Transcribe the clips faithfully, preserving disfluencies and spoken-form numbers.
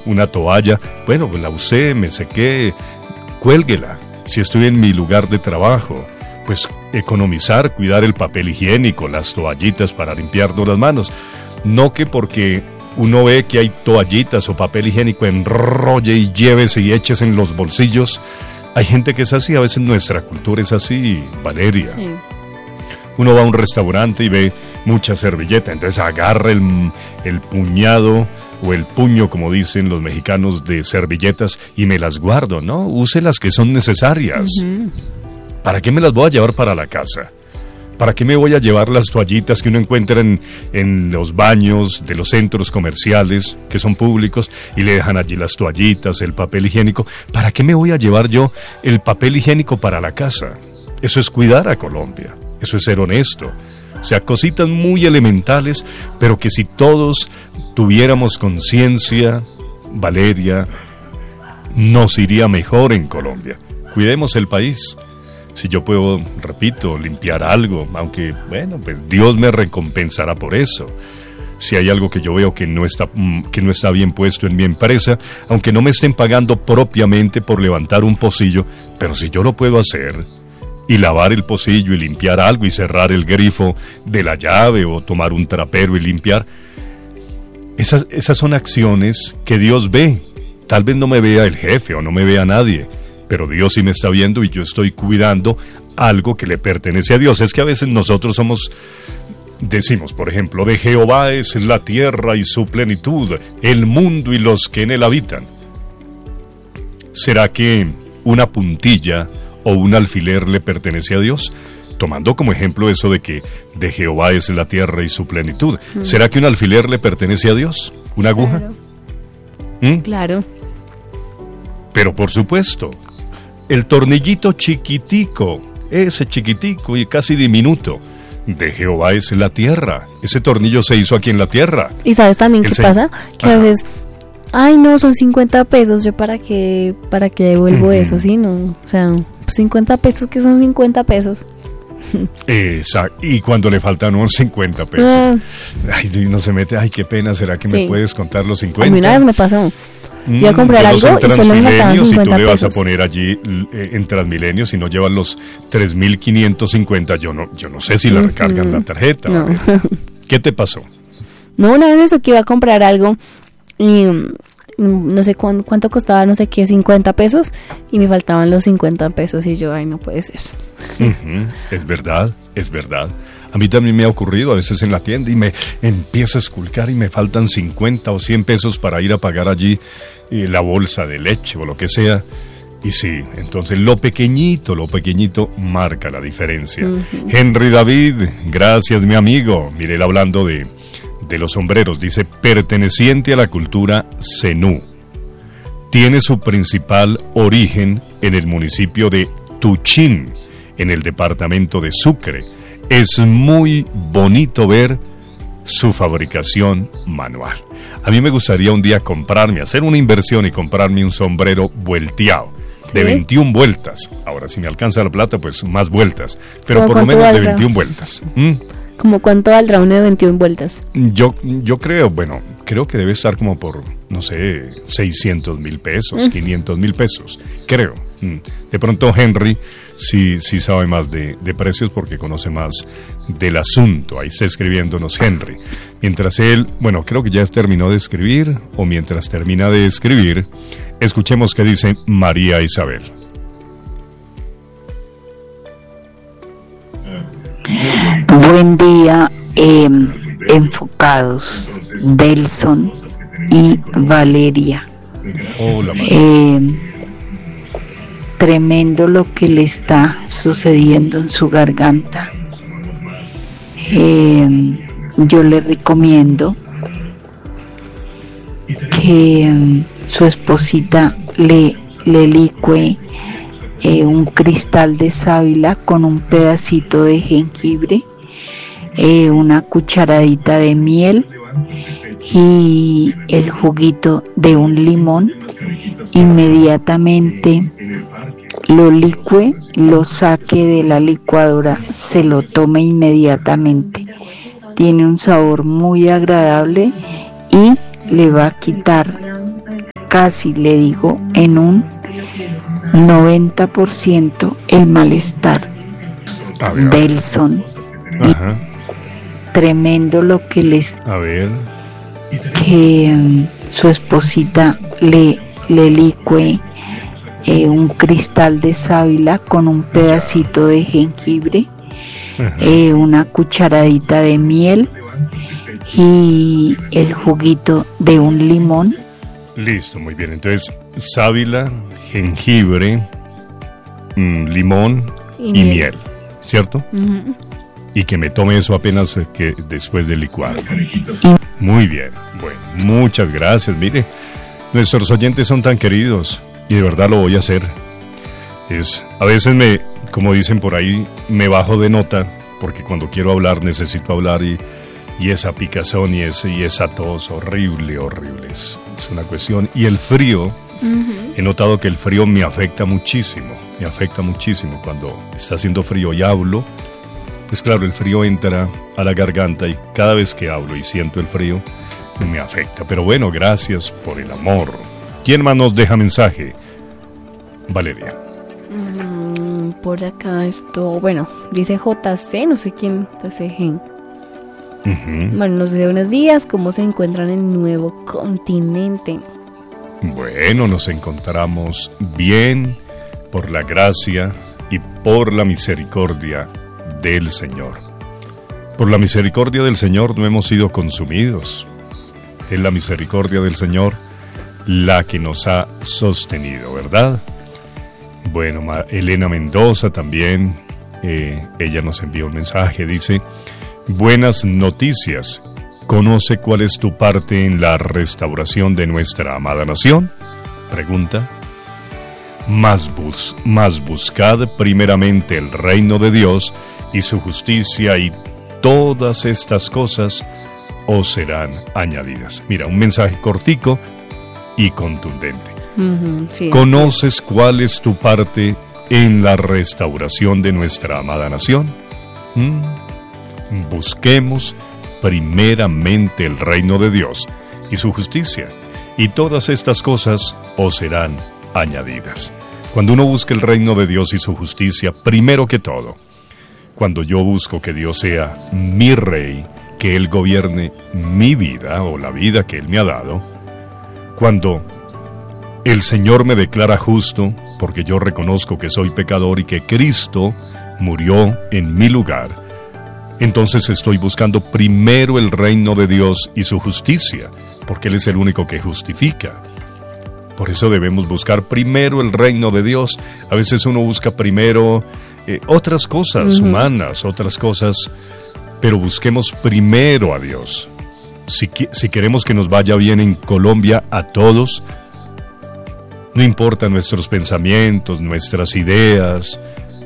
una toalla, bueno, pues la usé, me sequé, cuélguela. Si estoy en mi lugar de trabajo, pues economizar, cuidar el papel higiénico, las toallitas para limpiarnos las manos. No que porque uno ve que hay toallitas o papel higiénico, enrolle y llévese y échese en los bolsillos. Hay gente que es así, a veces nuestra cultura es así, Valeria. Sí. Uno va a un restaurante y ve mucha servilleta, entonces agarra el, el puñado o el puño, como dicen los mexicanos, de servilletas y me las guardo, ¿no? Use las que son necesarias. Uh-huh. ¿Para qué me las voy a llevar para la casa? ¿Para qué me voy a llevar las toallitas que uno encuentra en, en los baños de los centros comerciales, que son públicos, y le dejan allí las toallitas, el papel higiénico? ¿Para qué me voy a llevar yo el papel higiénico para la casa? Eso es cuidar a Colombia, eso es ser honesto. O sea, cositas muy elementales, pero que si todos tuviéramos conciencia, Valeria, nos iría mejor en Colombia. Cuidemos el país. Si yo puedo, repito, limpiar algo, aunque, bueno, pues Dios me recompensará por eso. Si hay algo que yo veo que no está, que no está bien puesto en mi empresa, aunque no me estén pagando propiamente por levantar un pocillo, pero si yo lo puedo hacer, y lavar el pocillo y limpiar algo y cerrar el grifo de la llave o tomar un trapero y limpiar, esas, esas son acciones que Dios ve. Tal vez no me vea el jefe o no me vea nadie, pero Dios sí me está viendo y yo estoy cuidando algo que le pertenece a Dios. Es que a veces nosotros somos, decimos, por ejemplo, de Jehová es la tierra y su plenitud, el mundo y los que en él habitan. ¿Será que una puntilla o un alfiler le pertenece a Dios? Tomando como ejemplo eso de que de Jehová es la tierra y su plenitud. Mm. ¿Será que un alfiler le pertenece a Dios? ¿Una aguja? Claro. ¿Mm? Claro. Pero por supuesto, el tornillito chiquitico, ese chiquitico y casi diminuto, de Jehová es la tierra. Ese tornillo se hizo aquí en la tierra. ¿Y sabes también El qué se... pasa? Que Ajá. a veces, ay no, son cincuenta pesos, yo para qué, para qué devuelvo uh-huh. eso, ¿sí? No, o sea, cincuenta pesos, que son cincuenta pesos. Exacto, y cuando le faltan unos cincuenta pesos, ah. ay, no se mete, ay, qué pena, ¿será que sí. me puedes contar los cincuenta? A mí una vez me pasó, mm, iba a comprar algo y solo me faltaban cincuenta pesos. Si tú le vas a poner allí eh, en Transmilenio, si no llevas los tres mil quinientos cincuenta, yo no, yo no sé si le uh-huh. recargan la tarjeta. No. ¿Qué te pasó? No, una vez eso, que iba a comprar algo y no sé cuánto, cuánto costaba, no sé qué, cincuenta pesos, y me faltaban los cincuenta pesos y yo, ay, no puede ser. Uh-huh. Es verdad, es verdad. A mí también me ha ocurrido a veces en la tienda y me empiezo a esculcar y me faltan cincuenta o cien pesos para ir a pagar allí eh, la bolsa de leche o lo que sea. Y sí, entonces lo pequeñito, lo pequeñito marca la diferencia. Uh-huh. Henry David, gracias mi amigo. Mire, él hablando de, de los sombreros, dice, perteneciente a la cultura zenú. Tiene su principal origen en el municipio de Tuchín, en el departamento de Sucre. Es muy bonito ver su fabricación manual. A mí me gustaría un día comprarme, hacer una inversión y comprarme un sombrero vuelteado, de ¿sí? veintiuna vueltas. Ahora, si me alcanza la plata, pues más vueltas, pero por lo menos valdrá? de veintiuna vueltas. ¿Mm? ¿Cómo cuánto valdrá uno de veintiuna vueltas? Yo, yo creo, bueno, creo que debe estar como por, no sé, seiscientos mil pesos, quinientos mil pesos, creo. De pronto Henry sí, sí sabe más de, de precios porque conoce más del asunto. Ahí está escribiéndonos Henry. Mientras él, bueno, creo que ya terminó de escribir, o mientras termina de escribir, escuchemos qué dice María Isabel. Buen día, eh, enfocados, Delson y Valeria. Hola, María. Eh, tremendo lo que le está sucediendo en su garganta. Eh, yo le recomiendo que um, su esposita le, le licue eh, un cristal de sábila con un pedacito de jengibre, eh, una cucharadita de miel y el juguito de un limón. Inmediatamente lo licue, lo saque de la licuadora, se lo tome inmediatamente. Tiene un sabor muy agradable y le va a quitar casi, le digo, en un noventa por ciento el malestar. Belson. Ajá. Tremendo lo que les... A ver. Que um, su esposita le, le licue eh, un cristal de sábila con un pedacito de jengibre, eh, una cucharadita de miel y el juguito de un limón. Listo, muy bien. Entonces, sábila, jengibre, mmm, limón y, y miel. miel, ¿cierto? Uh-huh. Y que me tome eso apenas que después de licuar. Muy bien. Bueno, muchas gracias. Mire, nuestros oyentes son tan queridos y de verdad lo voy a hacer. Es, a veces me, como dicen por ahí, me bajo de nota porque cuando quiero hablar necesito hablar y, y esa picazón y, ese, y esa tos horrible, horrible. Es, es una cuestión. Y el frío, uh-huh. He notado que el frío me afecta muchísimo. Me afecta muchísimo cuando está haciendo frío y hablo. Pues claro, el frío entra a la garganta y cada vez que hablo y siento el frío, me afecta. Pero bueno, gracias por el amor. ¿Quién más nos deja mensaje? Valeria. Mm, por acá esto, bueno, dice J C, no sé quién, J C G. Uh-huh. Bueno, nos dice buenos días, ¿cómo se encuentran en el nuevo continente? Bueno, nos encontramos bien por la gracia y por la misericordia del Señor. Por la misericordia del Señor no hemos sido consumidos. Es la misericordia del Señor la que nos ha sostenido, ¿verdad? Bueno, Elena Mendoza también, eh, ella nos envió un mensaje, dice: buenas noticias, ¿conoce cuál es tu parte en la restauración de nuestra amada nación? Pregunta. Más, bus, más buscad primeramente el reino de Dios y su justicia, y todas estas cosas os serán añadidas. Mira, un mensaje cortico y contundente. Uh-huh, sí, ¿conoces sí. cuál es tu parte en la restauración de nuestra amada nación? ¿Mm? Busquemos primeramente el reino de Dios y su justicia, y todas estas cosas os serán añadidas. Cuando uno busca el reino de Dios y su justicia, primero que todo, cuando yo busco que Dios sea mi rey, que Él gobierne mi vida o la vida que Él me ha dado, cuando el Señor me declara justo, porque yo reconozco que soy pecador y que Cristo murió en mi lugar, entonces estoy buscando primero el reino de Dios y su justicia, porque Él es el único que justifica. Por eso debemos buscar primero el reino de Dios. A veces uno busca primero eh, otras cosas uh-huh. humanas, otras cosas, pero busquemos primero a Dios. Si, si queremos que nos vaya bien en Colombia a todos, no importa nuestros pensamientos, nuestras ideas,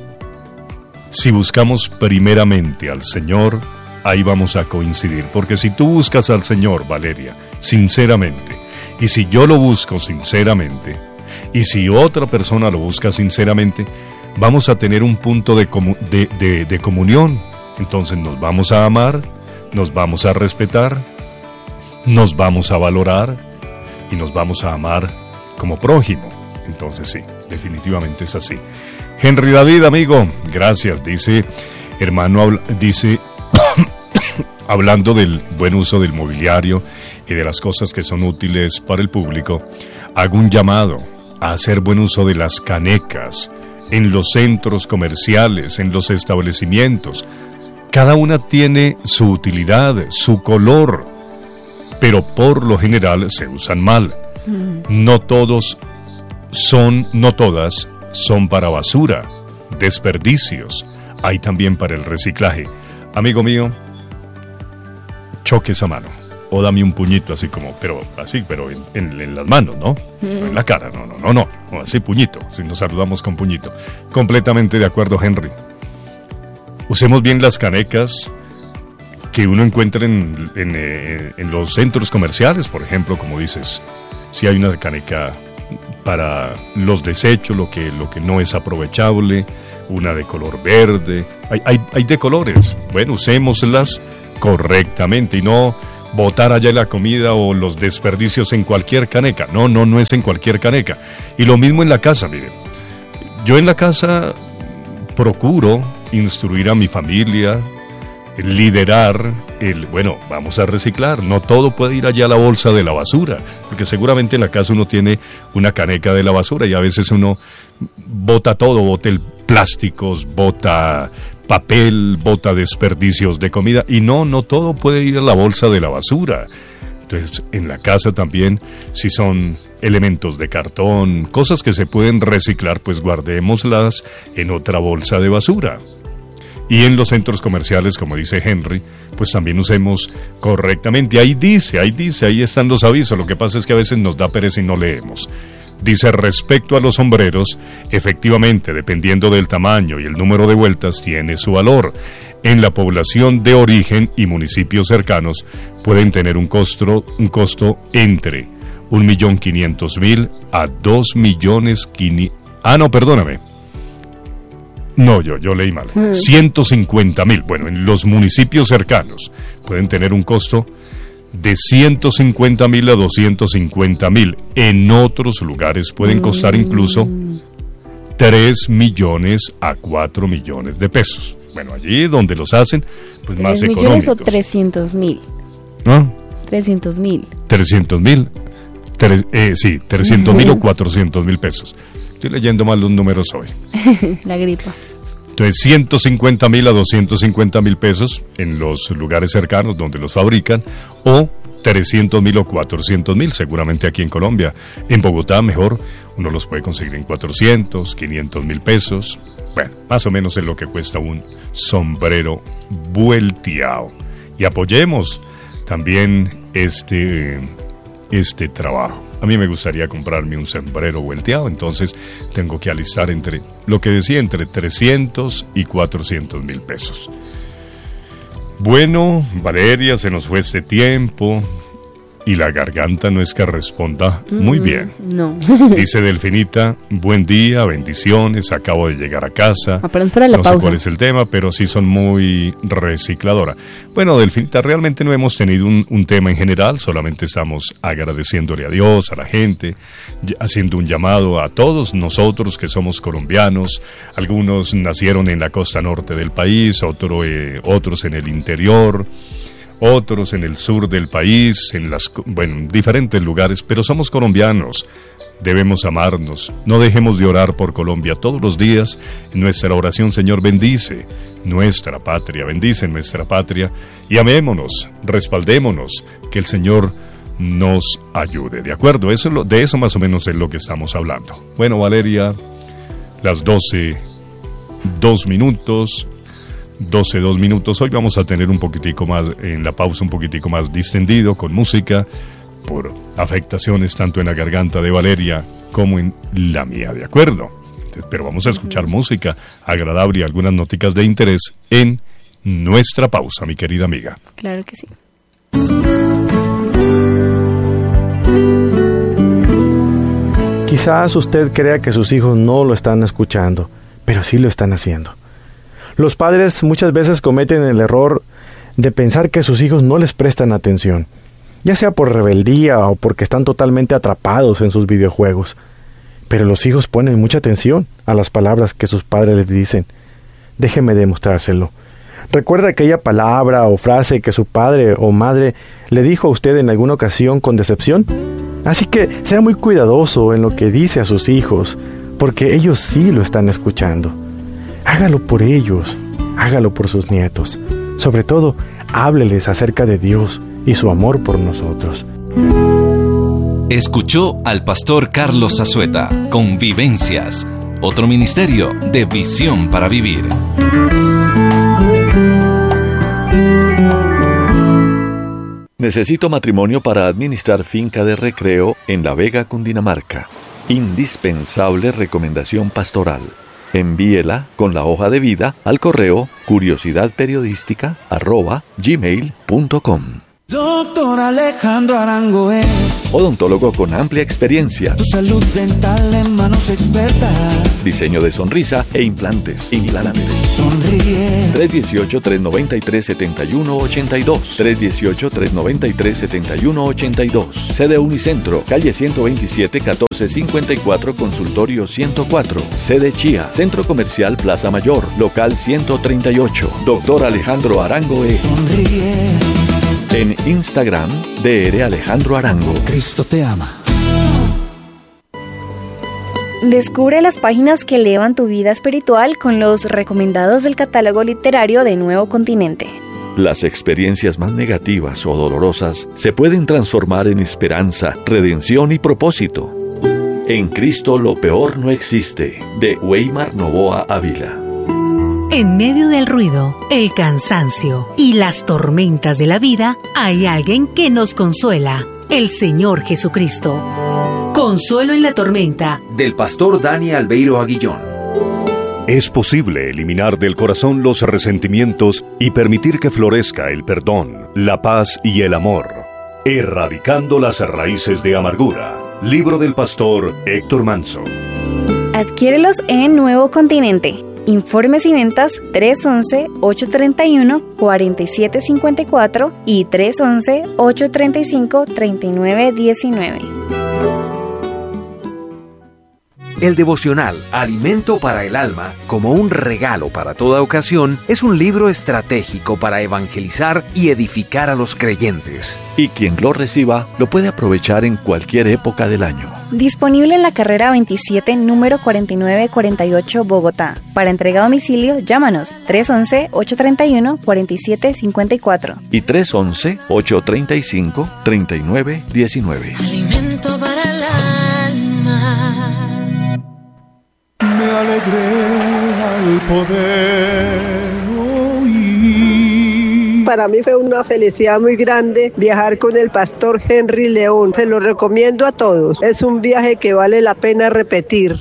si buscamos primeramente al Señor, ahí vamos a coincidir. Porque si tú buscas al Señor, Valeria, sinceramente, y si yo lo busco sinceramente, y si otra persona lo busca sinceramente, vamos a tener un punto de, comu- de, de, de comunión. Entonces nos vamos a amar, nos vamos a respetar, nos vamos a valorar y nos vamos a amar como prójimo. Entonces sí, definitivamente es así. Henry David, amigo, gracias. Dice, hermano, habla, dice, hablando del buen uso del mobiliario y de las cosas que son útiles para el público, hago un llamado a hacer buen uso de las canecas en los centros comerciales, en los establecimientos. Cada una tiene su utilidad, su color, pero por lo general se usan mal. No todos son, no todas son para basura, desperdicios. Hay también para el reciclaje. Amigo mío, choque esa mano o dame un puñito así como, pero así, pero en, en, en las manos, ¿no? No en la cara, no, no, no, no, no, así puñito, si nos saludamos con puñito. Completamente de acuerdo, Henry. Usemos bien las canecas que uno encuentra en, en, en, en los centros comerciales, por ejemplo, como dices, si hay una caneca para los desechos, lo que, lo que no es aprovechable, una de color verde, hay, hay, hay de colores. Bueno, usémoslas correctamente y no botar allá la comida o los desperdicios en cualquier caneca. No, no, no es en cualquier caneca. Y lo mismo en la casa, miren. Yo en la casa procuro instruir a mi familia, liderar el, bueno, vamos a reciclar, no todo puede ir allá a la bolsa de la basura, porque seguramente en la casa uno tiene una caneca de la basura y a veces uno bota todo, bota el plásticos, bota papel, bota desperdicios de comida, y no, no todo puede ir a la bolsa de la basura. Entonces, en la casa también, si son elementos de cartón, cosas que se pueden reciclar, pues guardémoslas en otra bolsa de basura. Y en los centros comerciales, como dice Henry, pues también usemos correctamente. Ahí dice, ahí dice, ahí están los avisos. Lo que pasa es que a veces nos da pereza y no leemos. Dice, respecto a los sombreros, efectivamente, dependiendo del tamaño y el número de vueltas, tiene su valor. En la población de origen y municipios cercanos pueden tener un costo, un costo entre un millón quinientos mil a dos millones quinientos... Ah, no, perdóname. No, yo, yo leí mal. Mm. ciento cincuenta mil. Bueno, en los municipios cercanos pueden tener un costo de ciento cincuenta mil a doscientos cincuenta mil. En otros lugares pueden costar incluso tres millones a cuatro millones de pesos. Bueno, allí donde los hacen, pues más económicos. ¿tres millones o trescientos mil? ¿No? trescientos mil. trescientos mil. Eh, sí, trescientos mil o cuatrocientos mil pesos. Estoy leyendo mal los números hoy. La gripa. Entonces, ciento cincuenta mil a doscientos cincuenta mil pesos en los lugares cercanos donde los fabrican, o trescientos mil o cuatrocientos mil, seguramente aquí en Colombia. En Bogotá, mejor, uno los puede conseguir en cuatrocientos, quinientos mil pesos. Bueno, más o menos es lo que cuesta un sombrero vuelteado. Y apoyemos también este, este trabajo. A mí me gustaría comprarme un sombrero vuelteado, entonces tengo que alistar entre, lo que decía, entre trescientos y cuatrocientos mil pesos. Bueno, Valeria, se nos fue este tiempo y la garganta no es que responda muy bien. No. Dice Delfinita, buen día, bendiciones, acabo de llegar a casa. Apenas para la no pausa. sé cuál es el tema, pero sí son muy recicladora. Bueno, Delfinita, realmente no hemos tenido un, un tema en general, solamente estamos agradeciéndole a Dios, a la gente, haciendo un llamado a todos nosotros que somos colombianos. Algunos nacieron en la costa norte del país, otro, eh, otros en el interior, otros en el sur del país, en las, bueno, en diferentes lugares, pero somos colombianos, debemos amarnos, no dejemos de orar por Colombia todos los días. En nuestra oración, Señor, bendice nuestra patria, bendice nuestra patria, y amémonos, respaldémonos, que el Señor nos ayude, ¿de acuerdo? Eso es lo, de eso más o menos es lo que estamos hablando. Bueno, Valeria, las doce, dos minutos, doce, dos minutos. Hoy vamos a tener un poquitico más, en la pausa un poquitico más distendido, con música, por afectaciones tanto en la garganta de Valeria como en la mía, ¿de acuerdo? Entonces, pero vamos a escuchar uh-huh. música agradable y algunas noticas de interés en nuestra pausa, mi querida amiga. Claro que sí. Quizás usted crea que sus hijos no lo están escuchando, pero sí lo están haciendo. Los padres muchas veces cometen el error de pensar que sus hijos no les prestan atención, ya sea por rebeldía o porque están totalmente atrapados en sus videojuegos. Pero los hijos ponen mucha atención a las palabras que sus padres les dicen. Déjeme demostrárselo. ¿Recuerda aquella palabra o frase que su padre o madre le dijo a usted en alguna ocasión con decepción? Así que sea muy cuidadoso en lo que dice a sus hijos, porque ellos sí lo están escuchando. Hágalo por ellos, hágalo por sus nietos. Sobre todo, hábleles acerca de Dios y su amor por nosotros. Escuchó al pastor Carlos Zazueta con Vivencias, otro ministerio de visión para vivir. Necesito matrimonio para administrar finca de recreo en La Vega, Cundinamarca. Indispensable recomendación pastoral. Envíela con la hoja de vida al correo curiosidadperiodística arroba gmail punto com. Doctor Alejandro Arango es odontólogo con amplia experiencia. Tu salud dental en manos expertas. Diseño de sonrisa e implantes. Implantes. Sonríe. tres uno ocho, tres nueve tres, siete uno ocho dos. tres uno ocho, tres nueve tres, siete uno ocho dos. Sede Unicentro, calle ciento veintisiete, catorce cincuenta y cuatro, consultorio ciento cuatro. Sede Chía, Centro Comercial Plaza Mayor, local ciento treinta y ocho. Doctor Alejandro Arango E. Sonríe. En Instagram, D R Alejandro Arango. Cristo te ama. Descubre las páginas que elevan tu vida espiritual con los recomendados del catálogo literario de Nuevo Continente. Las experiencias más negativas o dolorosas se pueden transformar en esperanza, redención y propósito. En Cristo lo peor no existe, de Weimar Novoa Ávila. En medio del ruido, el cansancio y las tormentas de la vida, hay alguien que nos consuela, el Señor Jesucristo. Consuelo en la tormenta, del pastor Dani Albeiro Aguillón. Es posible eliminar del corazón los resentimientos y permitir que florezca el perdón, la paz y el amor, erradicando las raíces de amargura. Libro del pastor Héctor Manso. Adquiérelos en Nuevo Continente. Informes y ventas tres once, ocho treinta y uno, cuarenta y siete cincuenta y cuatro y tres once, ocho treinta y cinco, treinta y nueve diecinueve. El devocional Alimento para el Alma, como un regalo para toda ocasión, es un libro estratégico para evangelizar y edificar a los creyentes. Y quien lo reciba lo puede aprovechar en cualquier época del año. Disponible en la carrera veintisiete, número cuarenta y nueve cuarenta y ocho, Bogotá. Para entrega a domicilio, llámanos tres once, ocho treinta y uno, cuarenta y siete cincuenta y cuatro. Y tres once, ocho treinta y cinco, treinta y nueve diecinueve. Alimento para el alma. Me alegré al poder oír. Para mí fue una felicidad muy grande viajar con el pastor Henry León. Se lo recomiendo a todos. Es un viaje que vale la pena repetir.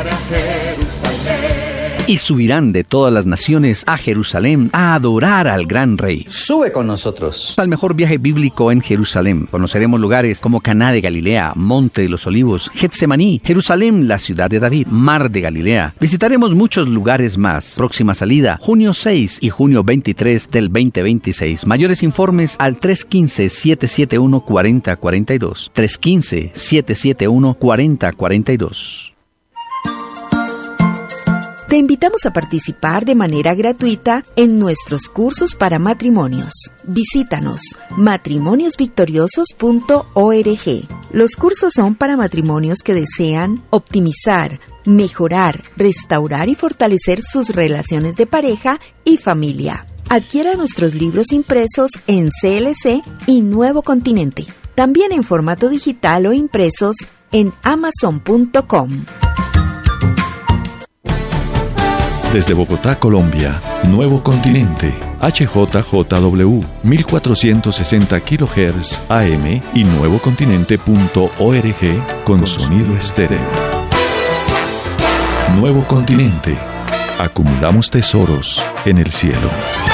Y subirán de todas las naciones a Jerusalén a adorar al gran rey. Sube con nosotros al mejor viaje bíblico en Jerusalén. Conoceremos lugares como Caná de Galilea, Monte de los Olivos, Getsemaní, Jerusalén, la ciudad de David, Mar de Galilea. Visitaremos muchos lugares más. Próxima salida, junio seis y junio veintitrés del veinte veintiséis. Mayores informes al tres uno cinco, siete siete uno, cuatro cero cuatro dos. tres uno cinco, siete siete uno, cuatro cero cuatro dos. Te invitamos a participar de manera gratuita en nuestros cursos para matrimonios. Visítanos matrimonios victoriosos punto org. Los cursos son para matrimonios que desean optimizar, mejorar, restaurar y fortalecer sus relaciones de pareja y familia. Adquiera nuestros libros impresos en C L C y Nuevo Continente. También en formato digital o impresos en amazon punto com. Desde Bogotá, Colombia, Nuevo Continente, H J J W, mil cuatrocientos sesenta kilohertz A M y nuevo continente punto org con sonido estéreo. Nuevo Continente. Acumulamos tesoros en el cielo.